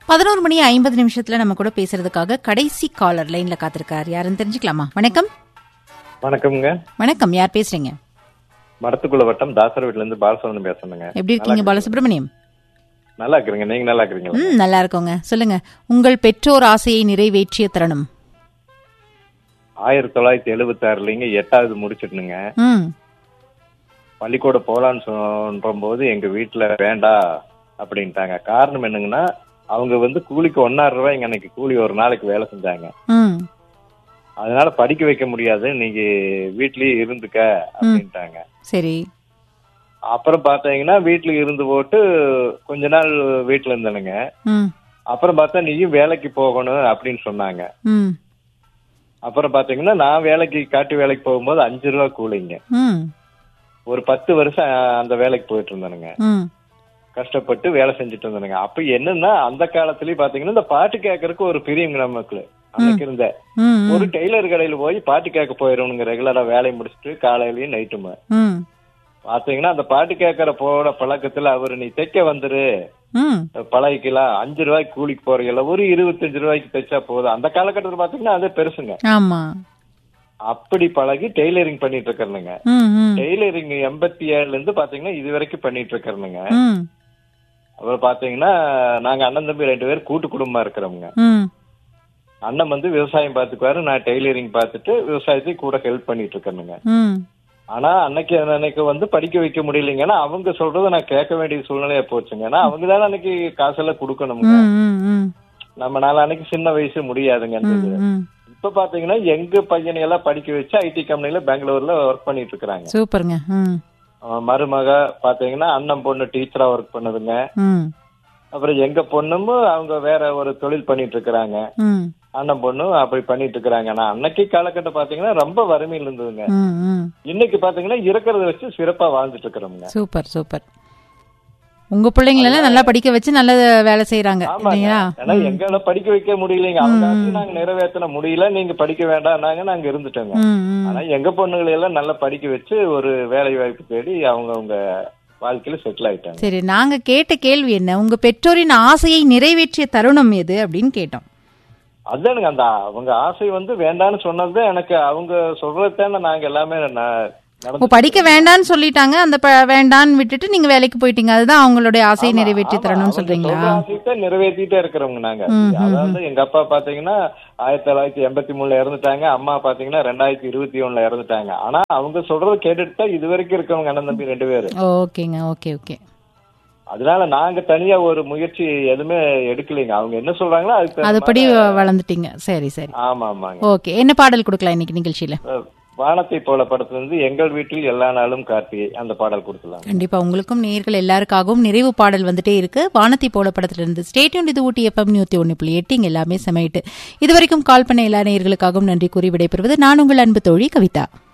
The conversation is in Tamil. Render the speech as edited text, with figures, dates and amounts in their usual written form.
11:50 நம்ம கூட பேசுறதுக்காக கடைசி காலர் லைன்ல காத்திருக்காரு. யாருன்னு தெரிஞ்சுக்கலாமா? வணக்கம். வணக்கம்ங்க. வணக்கம், யார் பேசுறீங்க? மடத்துக்குள்ள வட்டம் தாசர் வீட்ல இருந்து பாலசுப்ரமணியம் பேசுறேங்க. எப்படி இருக்கீங்க பாலசுப்ரமணியம்? நல்லா இருக்கிறீங்க, நீங்க நல்லா இருக்கிறீங்களா? நல்லா இருக்கோங்க. சொல்லுங்க, உங்கள் பெற்றோர் ஆசையை நிறைவேற்றிய தருணம். 1976 8வது முடிச்சிட்டுங்க. பள்ளிக்கூடம் போலான்னு சொல்ற போது எங்க வீட்டுல வேண்டாம் அப்படின்ட்டாங்க. காரணம் என்னங்கன்னா, அவங்க கூலிக்கு 1.5 ரூபாய் அன்னைக்கு கூலி ஒரு நாளைக்கு வேலை செஞ்சாங்க. அதனால படிக்க வைக்க முடியாது, நீங்க வீட்லயே இருந்துக்க அப்படின்ட்டாங்க. சரி. அப்புறம் பாத்தீங்கன்னா வீட்டுல இருந்து போட்டு கொஞ்ச நாள் வீட்டுல இருந்தனுங்க. அப்புறம் பார்த்தா நீயும் வேலைக்கு போகணும் அப்படின்னு சொன்னாங்க. அப்புறம் பாத்தீங்கன்னா நான் காட்டு வேலைக்கு போகும்போது 5 ரூபாய் கூலிங்க. ஒரு 10 வருஷம் அந்த வேலைக்கு போயிட்டு இருந்தானுங்க. கஷ்டப்பட்டு வேலை செஞ்சுட்டு இருந்தானுங்க. அப்ப என்னன்னா, அந்த காலத்திலயும் பாத்தீங்கன்னா இந்த பாட்டு கேட்கறதுக்கு ஒரு பிரியம் நமக்கு அன்னைக்கு இருந்த. ஒரு டெய்லர் கடையில போய் பாட்டு கேட்க போயிடணுங்க. ரெகுலரா வேலையை முடிச்சுட்டு காலையிலயும் நைட்டுமா பாத்தீங்கன்னா அந்த பாட்டு கேட்கற போட பழக்கத்துல அவரு நீ தைக்க வந்துரு பழகிக்கலாம், 5 ரூபாய்க்கு கூலிக்கு போறீங்கல்ல, ஒரு 25 ரூபாய்க்கு தைச்சா போதும். அந்த காலகட்டத்தில் பாத்தீங்கன்னா அது பெருசுங்க. அப்படி பழகி டெய்லரிங் பண்ணிட்டு இருக்கிறனுங்க. டெய்லரிங் 87 இருந்து பாத்தீங்கன்னா இது வரைக்கும் பண்ணிட்டு இருக்கிறனுங்க. அப்புறம் பாத்தீங்கன்னா நாங்க அண்ணன் தம்பி 2 பேர் கூட்டு குடும்பமா இருக்கிறோம்ங்க. அண்ணன் விவசாயம் பாத்துக்குவாரு, நான் டெய்லரிங் பாத்துட்டு விவசாயத்தை கூட ஹெல்ப் பண்ணிட்டு இருக்கேனுங்க. ஆனா அன்னைக்கு படிக்க வைக்க முடியலைங்கன்னா அவங்க சொல்றதை நான் கேட்க வேண்டிய சூழ்நிலையா போச்சுங்க. ஏன்னா அவங்க தானே அன்னைக்கு காசெல்லாம் கொடுக்கணுங்க. நம்மளால அன்னைக்கு சின்ன வயசு முடியாதுங்க. இப்ப பாத்தீங்கன்னா எங்க பையனை எல்லாம் படிக்க வச்சு ஐடி கம்பெனில பெங்களூர்ல ஒர்க் பண்ணிட்டு இருக்காங்க. சூப்பருங்க. மருமக பாத்தீங்கன்னா அண்ணன் பொண்ணு டீச்சரா ஒர்க் பண்ணுதுங்க. அப்புறம் எங்க பொண்ணும் அவங்க வேற ஒரு தொழில் பண்ணிட்டு இருக்கிறாங்க. அண்ணன் பொண்ணும் அப்படி பண்ணிட்டு இருக்கிறாங்க. ஆனா அன்னைக்கு காலகட்டம் பாத்தீங்கன்னா ரொம்ப வறுமையில் இருந்ததுங்க. இன்னைக்கு பாத்தீங்கன்னா இருக்கிறத வச்சு சிறப்பா வாழ்ந்துட்டு இருக்கிறோம்ங்க. Super super. உங்க பிள்ளைங்களெல்லாம் நல்லா படிக்க வச்சு நல்ல வேலை செய்யறாங்க. எங்களை படிக்க வைக்க முடியலைங்க. அவங்க நாங்க நிறைவேற்ற முடியல, நீங்க படிக்க வேண்டாம் நாங்க இருந்துட்டோங்க. ஆனா எங்க பொண்ணுங்களை எல்லாம் நல்லா படிக்க வச்சு ஒரு வேலை வாய்ப்பு தேடி அவங்க வாழ்க்கையில செட்டில் ஆயிட்டாங்க. சரி, நாங்க கேட்ட கேள்வி என்ன, உங்க பெற்றோரின் ஆசையை நிறைவேற்றிய தருணம் எது அப்படின்னு கேட்டோம். அதுதானுங்க, அந்த அவங்க ஆசை வேண்டான்னு சொன்னது எனக்கு அவங்க சொல்றதுதானே நாங்க எல்லாமே படிக்க வேண்டான்னு சொல்லிட்டாங்க. அந்த வேண்டான்னு விட்டுட்டு நீங்க வேலைக்கு போயிட்டீங்க. அதுதான் அவங்களுடைய ஆசையை நிறைவேற்றி தரணும்னு சொல்றீங்களா? நிறைவேற்றிட்டே இருக்கிறவங்க நாங்க. அதாவது எங்க அப்பா பாத்தீங்கன்னா 1983 இறந்துட்டாங்க. அம்மா பாத்தீங்கன்னா 2021 இறந்துட்டாங்க. ஆனா அவங்க சொல்றதை கேட்டுட்டு தான் இது வரைக்கும் இருக்கவங்க அண்ணன் தம்பி 2 பேரு. ஓகேங்க, ஓகே ஓகே. அதனால நாங்க தனியா ஒரு முயற்சி எதுவுமே எடுக்கலைங்க. அவங்க என்ன சொல்றாங்களோ அதுபடி வளர்ந்துட்டீங்க. சரி சரி. ஆமா ஆமாங்க. ஓகே, என்ன பாடல் கொடுக்கலாம் இன்னைக்கு நிகழ்ச்சியில? வானத்தை போல படத்துல எங்கள் வீட்டில் எல்லா நாளும் கார்த்திகை அந்த பாடல் கொடுக்கலாம். கண்டிப்பா உங்களுக்கும் நேயர்கள் எல்லாருக்காகவும் நிறைவு பாடல் வந்துட்டே இருக்கு. வானத்தை போல படத்துல இருந்து. Stay tuned. இது ஊட்டி FM 101.8. இங்க எல்லாமே சமையிட்டு. இதுவரைக்கும் கால் பண்ண எல்லா நேயர்களுக்காகவும் நன்றி கூறி விடைபெறுவது நான் உங்கள் அன்பு தோழி கவிதா.